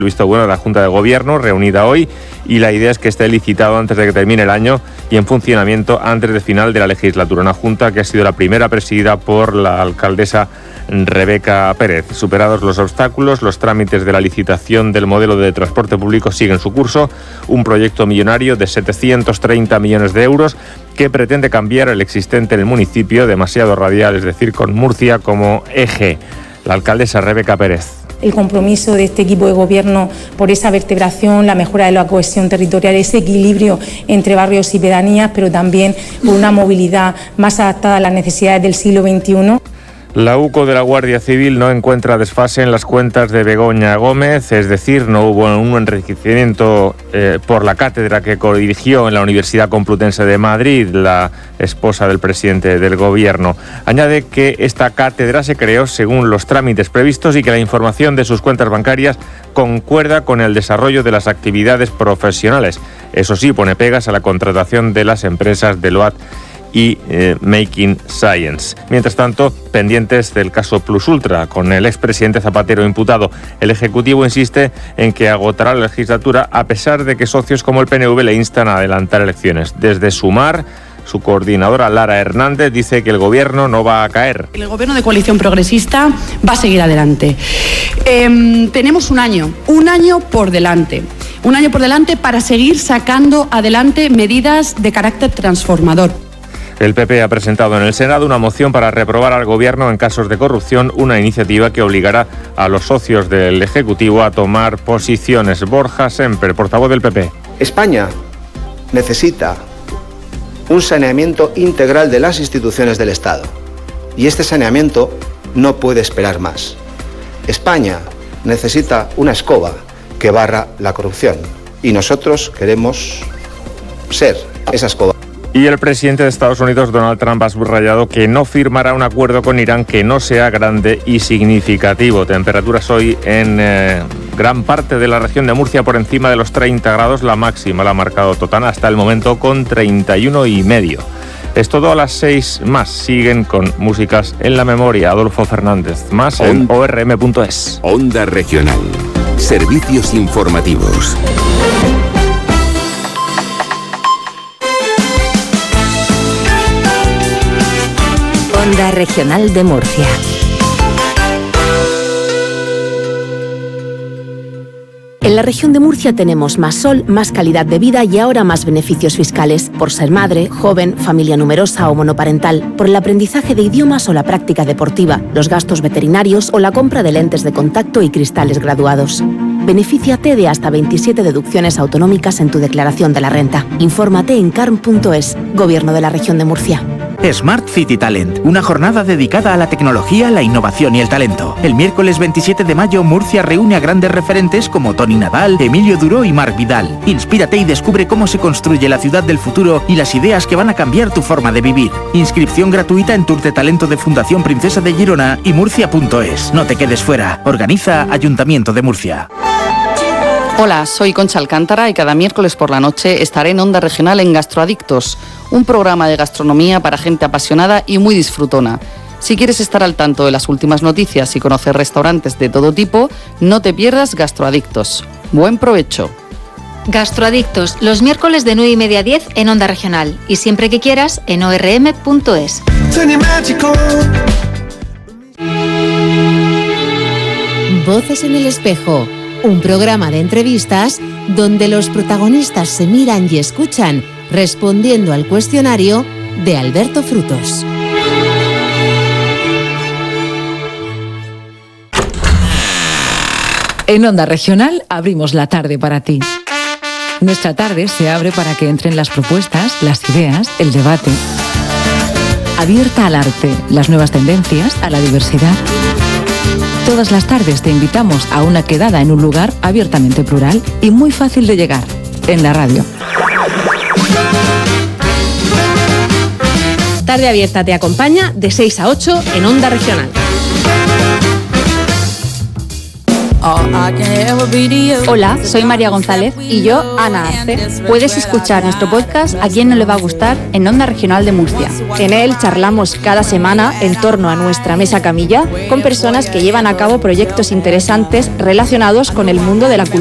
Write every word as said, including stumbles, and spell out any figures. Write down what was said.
el visto bueno de la Junta de Gobierno, reunida hoy, y la idea es que esté licitado antes de que termine el año y en funcionamiento antes del final de la legislatura. Una Junta que ha sido la primera presidida por la alcaldesa Rebeca Pérez. Superados los obstáculos, los trámites de la licitación del modelo de transporte público siguen su curso. Un proyecto millonario de setecientos treinta millones de euros que pretende cambiar el existente en el municipio, demasiado radial, es decir, con Murcia como eje. La alcaldesa Rebeca Pérez. El compromiso de este equipo de gobierno por esa vertebración, la mejora de la cohesión territorial, ese equilibrio entre barrios y pedanías, pero también por una movilidad más adaptada a las necesidades del siglo veintiuno. La UCO de la Guardia Civil no encuentra desfase en las cuentas de Begoña Gómez, es decir, no hubo un enriquecimiento eh, por la cátedra que codirigió en la Universidad Complutense de Madrid, la esposa del presidente del Gobierno. Añade que esta cátedra se creó según los trámites previstos y que la información de sus cuentas bancarias concuerda con el desarrollo de las actividades profesionales. Eso sí, pone pegas a la contratación de las empresas Deloitte y eh, Making Science. Mientras tanto, pendientes del caso Plus Ultra, con el expresidente Zapatero imputado. El Ejecutivo insiste en que agotará la legislatura a pesar de que socios como el P N V le instan a adelantar elecciones. Desde Sumar, su coordinadora Lara Hernández dice que el gobierno no va a caer. El gobierno de coalición progresista va a seguir adelante. Eh, tenemos un año, un año por delante. Un año por delante para seguir sacando adelante medidas de carácter transformador. El P P ha presentado en el Senado una moción para reprobar al Gobierno en casos de corrupción, una iniciativa que obligará a los socios del Ejecutivo a tomar posiciones. Borja Semper, portavoz del P P. España necesita un saneamiento integral de las instituciones del Estado y este saneamiento no puede esperar más. España necesita una escoba que barra la corrupción y nosotros queremos ser esa escoba. Y el presidente de Estados Unidos, Donald Trump, ha subrayado que no firmará un acuerdo con Irán que no sea grande y significativo. Temperaturas hoy en eh, gran parte de la región de Murcia por encima de los treinta grados. La máxima la ha marcado Totana hasta el momento con treinta y uno y medio. Es todo a las seis más. Siguen con músicas en la memoria. Adolfo Fernández. Más en o r m punto es. Onda Regional. Servicios informativos. Onda Regional de Murcia. En la región de Murcia tenemos más sol, más calidad de vida y ahora más beneficios fiscales por ser madre, joven, familia numerosa o monoparental, por el aprendizaje de idiomas o la práctica deportiva, los gastos veterinarios o la compra de lentes de contacto y cristales graduados. Benefíciate de hasta veintisiete deducciones autonómicas en tu declaración de la renta. Infórmate en carm punto es, Gobierno de la Región de Murcia. Smart City Talent, una jornada dedicada a la tecnología, la innovación y el talento. El miércoles veintisiete de mayo, Murcia reúne a grandes referentes como Toni Nadal, Emilio Duró y Marc Vidal. Inspírate y descubre cómo se construye la ciudad del futuro y las ideas que van a cambiar tu forma de vivir. Inscripción gratuita en Tour de Talento de Fundación Princesa de Girona y murcia punto es. No te quedes fuera. Organiza Ayuntamiento de Murcia. Hola, soy Concha Alcántara y cada miércoles por la noche estaré en Onda Regional en Gastroadictos, un programa de gastronomía para gente apasionada y muy disfrutona. Si quieres estar al tanto de las últimas noticias y conocer restaurantes de todo tipo, no te pierdas Gastroadictos. ¡Buen provecho! Gastroadictos, los miércoles de nueve y media a diez en Onda Regional y siempre que quieras en o r m punto es. Voces en el espejo. Un programa de entrevistas donde los protagonistas se miran y escuchan respondiendo al cuestionario de Alberto Frutos. En Onda Regional abrimos la tarde para ti. Nuestra tarde se abre para que entren las propuestas, las ideas, el debate. Abierta al arte, las nuevas tendencias, a la diversidad. Todas las tardes te invitamos a una quedada en un lugar abiertamente plural y muy fácil de llegar, en la radio. Tarde Abierta te acompaña de seis a ocho en Onda Regional. Hola, soy María González y yo, Ana Arce. Puedes escuchar nuestro podcast A Quién No Le Va a Gustar en Onda Regional de Murcia. En él charlamos cada semana en torno a nuestra mesa camilla con personas que llevan a cabo proyectos interesantes relacionados con el mundo de la cultura